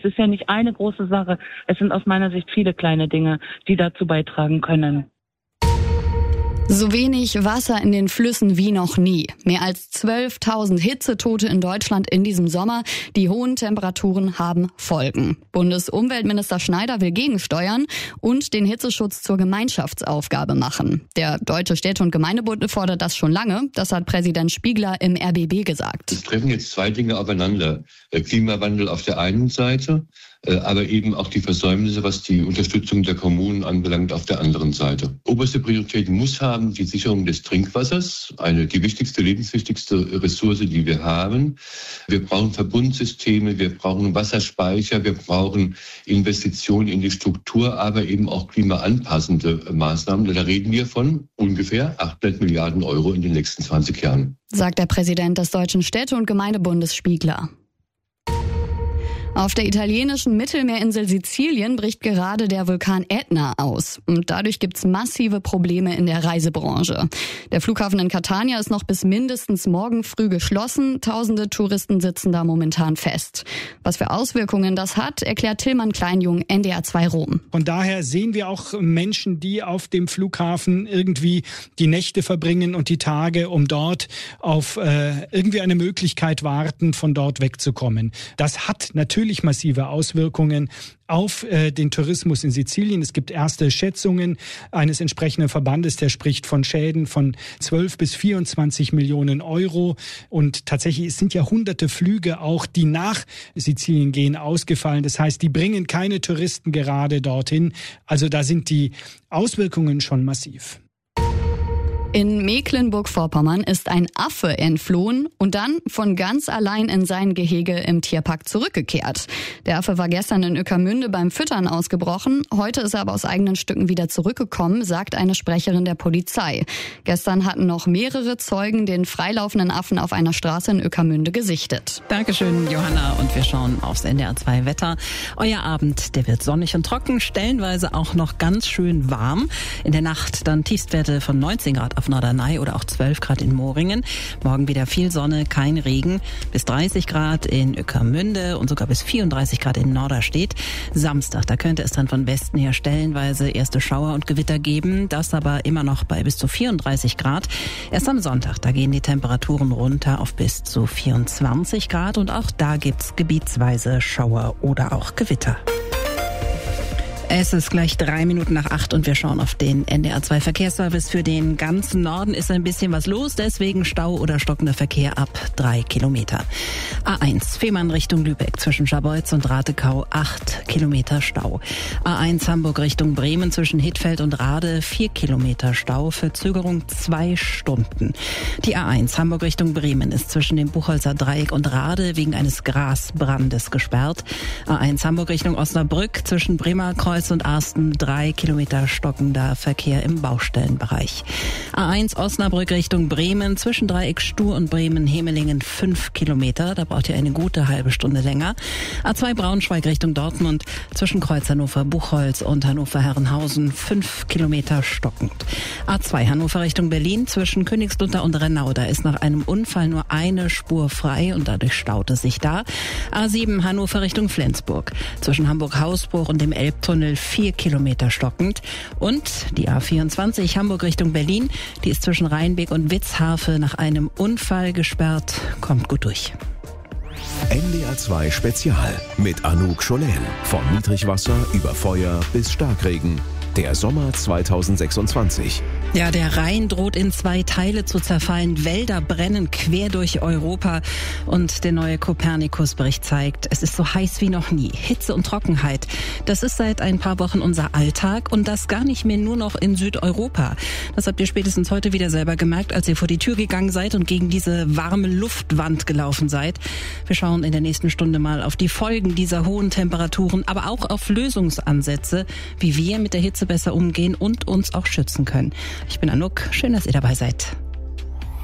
ist ja nicht eine große Sache. Es sind aus meiner Sicht viele kleine Dinge, die dazu beitragen können. So wenig Wasser in den Flüssen wie noch nie. Mehr als 12.000 Hitzetote in Deutschland in diesem Sommer. Die hohen Temperaturen haben Folgen. Bundesumweltminister Schneider will gegensteuern und den Hitzeschutz zur Gemeinschaftsaufgabe machen. Der Deutsche Städte- und Gemeindebund fordert das schon lange. Das hat Präsident Spiegler im RBB gesagt. Es treffen jetzt zwei Dinge aufeinander. Der Klimawandel auf der einen Seite, aber eben auch die Versäumnisse, was die Unterstützung der Kommunen anbelangt, auf der anderen Seite. Oberste Priorität muss haben die Sicherung des Trinkwassers, die wichtigste, lebenswichtigste Ressource, die wir haben. Wir brauchen Verbundsysteme, wir brauchen Wasserspeicher, wir brauchen Investitionen in die Struktur, aber eben auch klimaanpassende Maßnahmen. Da reden wir von ungefähr 800 Milliarden Euro in den nächsten 20 Jahren. Sagt der Präsident des Deutschen Städte- und Gemeindebundes Spiegler. Auf der italienischen Mittelmeerinsel Sizilien bricht gerade der Vulkan Ätna aus. Und dadurch gibt's massive Probleme in der Reisebranche. Der Flughafen in Catania ist noch bis mindestens morgen früh geschlossen. Tausende Touristen sitzen da momentan fest. Was für Auswirkungen das hat, erklärt Tillmann Kleinjung, NDR 2 Rom. Von daher sehen wir auch Menschen, die auf dem Flughafen irgendwie die Nächte verbringen und die Tage, um dort auf irgendwie eine Möglichkeit warten, von dort wegzukommen. Das hat natürlich massive Auswirkungen auf den Tourismus in Sizilien. Es gibt erste Schätzungen eines entsprechenden Verbandes, der spricht von Schäden von 12 bis 24 Millionen Euro. Und tatsächlich sind ja hunderte Flüge auch, die nach Sizilien gehen, ausgefallen. Das heißt, die bringen keine Touristen gerade dorthin. Also da sind die Auswirkungen schon massiv. In Mecklenburg-Vorpommern ist ein Affe entflohen und dann von ganz allein in sein Gehege im Tierpark zurückgekehrt. Der Affe war gestern in Ueckermünde beim Füttern ausgebrochen. Heute ist er aber aus eigenen Stücken wieder zurückgekommen, sagt eine Sprecherin der Polizei. Gestern hatten noch mehrere Zeugen den freilaufenden Affen auf einer Straße in Ueckermünde gesichtet. Dankeschön, Johanna. Und wir schauen aufs NDR 2 Wetter. Euer Abend, der wird sonnig und trocken, stellenweise auch noch ganz schön warm. In der Nacht dann Tiefstwerte von 19 Grad auf Norderney oder auch 12 Grad in Moringen. Morgen wieder viel Sonne, kein Regen. Bis 30 Grad in Ueckermünde und sogar bis 34 Grad in Norderstedt. Samstag, da könnte es dann von Westen her stellenweise erste Schauer und Gewitter geben. Das aber immer noch bei bis zu 34 Grad. Erst am Sonntag, da gehen die Temperaturen runter auf bis zu 24 Grad. Und auch da gibt's gebietsweise Schauer oder auch Gewitter. Es ist gleich 8:03 und wir schauen auf den NDR 2 Verkehrsservice. Für den ganzen Norden ist ein bisschen was los, deswegen Stau oder stockender Verkehr ab 3 Kilometer. A1 Fehmarn Richtung Lübeck zwischen Scharbeutz und Ratekau 8 Kilometer Stau. A1 Hamburg Richtung Bremen zwischen Hittfeld und Rade 4 Kilometer Stau, Verzögerung 2 Stunden. Die A1 Hamburg Richtung Bremen ist zwischen dem Buchholzer Dreieck und Rade wegen eines Grasbrandes gesperrt. A1 Hamburg Richtung Osnabrück zwischen Bremer Kreuz und Arsten 3 Kilometer stockender Verkehr im Baustellenbereich. A1 Osnabrück Richtung Bremen zwischen Dreieck Stur und Bremen-Hemelingen 5 Kilometer. Da braucht ihr eine gute halbe Stunde länger. A2 Braunschweig Richtung Dortmund zwischen Kreuz Hannover-Buchholz und Hannover-Herrenhausen 5 Kilometer stockend. A2 Hannover Richtung Berlin zwischen Königslutter und Rennau. Da ist nach einem Unfall nur eine Spur frei und dadurch staut es sich da. A7 Hannover Richtung Flensburg zwischen Hamburg-Hausbruch und dem Elbtunnel 4 Kilometer stockend. Und die A24 Hamburg Richtung Berlin, die ist zwischen Rheinbeck und Witzhafe nach einem Unfall gesperrt. Kommt gut durch. NDR 2 Spezial mit Anouk Scholen. Von Niedrigwasser über Feuer bis Starkregen. Der Sommer 2026. Ja, der Rhein droht in 2 Teile zu zerfallen. Wälder brennen quer durch Europa. Und der neue Copernicus-Bericht zeigt, es ist so heiß wie noch nie. Hitze und Trockenheit. Das ist seit ein paar Wochen unser Alltag und das gar nicht mehr nur noch in Südeuropa. Das habt ihr spätestens heute wieder selber gemerkt, als ihr vor die Tür gegangen seid und gegen diese warme Luftwand gelaufen seid. Wir schauen in der nächsten Stunde mal auf die Folgen dieser hohen Temperaturen, aber auch auf Lösungsansätze, wie wir mit der Hitze besser umgehen und uns auch schützen können. Ich bin Anouk, schön, dass ihr dabei seid.